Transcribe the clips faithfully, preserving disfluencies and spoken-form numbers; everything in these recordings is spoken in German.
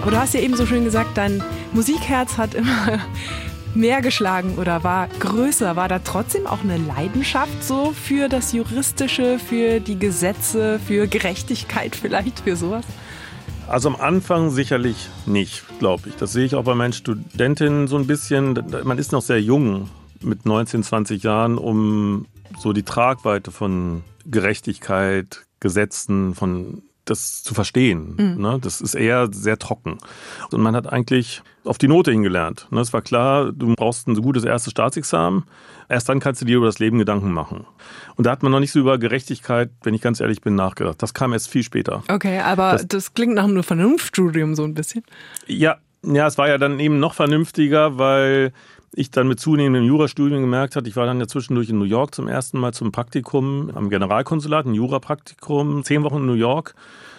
Aber du hast ja eben so schön gesagt, dein Musikherz hat immer mehr geschlagen oder war größer. War da trotzdem auch eine Leidenschaft so für das Juristische, für die Gesetze, für Gerechtigkeit vielleicht, für sowas? Also am Anfang sicherlich nicht, glaube ich. Das sehe ich auch bei meinen Studentinnen so ein bisschen. Man ist noch sehr jung mit neunzehn, zwanzig Jahren, um so die Tragweite von Gerechtigkeit, Gesetzen, von das zu verstehen. Mhm. Ne? Das ist eher sehr trocken. Und man hat eigentlich auf die Note hingelernt. Ne? Es war klar, du brauchst ein gutes erstes Staatsexamen. Erst dann kannst du dir über das Leben Gedanken machen. Und da hat man noch nicht so über Gerechtigkeit, wenn ich ganz ehrlich bin, nachgedacht. Das kam erst viel später. Okay, aber das, das klingt nach einem Vernunftstudium so ein bisschen. Ja, ja, es war ja dann eben noch vernünftiger, weil ich dann mit zunehmendem Jurastudium gemerkt habe, ich war dann ja zwischendurch in New York zum ersten Mal zum Praktikum am Generalkonsulat, ein Jurapraktikum, zehn Wochen in New York.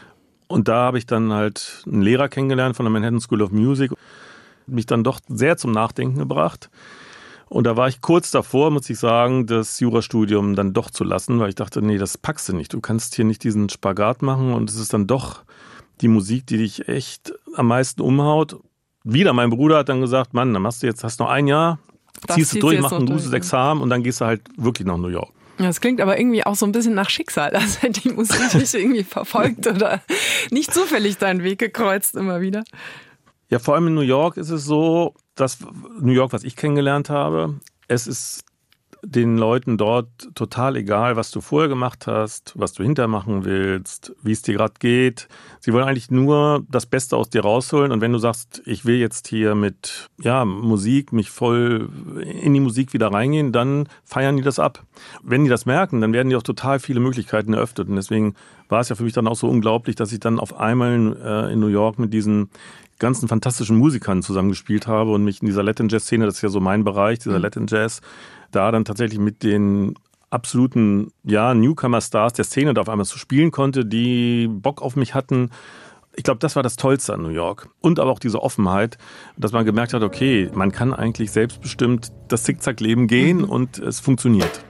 Und da habe ich dann halt einen Lehrer kennengelernt von der Manhattan School of Music, mich dann doch sehr zum Nachdenken gebracht. Und da war ich kurz davor, muss ich sagen, das Jurastudium dann doch zu lassen, weil ich dachte, nee, das packst du nicht. Du kannst hier nicht diesen Spagat machen und es ist dann doch die Musik, die dich echt am meisten umhaut. Wieder mein Bruder hat dann gesagt, Mann, dann machst du jetzt, hast noch ein Jahr, das ziehst du durch, machst ein gutes Examen und dann gehst du halt wirklich nach New York. Ja, das klingt aber irgendwie auch so ein bisschen nach Schicksal, als hätte die Musik dich irgendwie verfolgt oder nicht zufällig deinen Weg gekreuzt immer wieder. Ja, vor allem in New York ist es so, dass New York, was ich kennengelernt habe, es ist den Leuten dort total egal, was du vorher gemacht hast, was du hinterher machen willst, wie es dir gerade geht. Sie wollen eigentlich nur das Beste aus dir rausholen. Und wenn du sagst, ich will jetzt hier mit ja, Musik, mich voll in die Musik wieder reingehen, dann feiern die das ab. Wenn die das merken, dann werden die auch total viele Möglichkeiten eröffnet. Und deswegen war es ja für mich dann auch so unglaublich, dass ich dann auf einmal äh, in New York mit diesen ganzen fantastischen Musikern zusammengespielt habe und mich in dieser Latin Jazz Szene, das ist ja so mein Bereich, dieser mhm. Latin Jazz, da dann tatsächlich mit den absoluten ja, Newcomer-Stars der Szene da auf einmal zu spielen konnte, die Bock auf mich hatten. Ich glaube, das war das Tollste an New York. Und aber auch diese Offenheit, dass man gemerkt hat, okay, man kann eigentlich selbstbestimmt das Zickzack-Leben gehen mhm. und es funktioniert.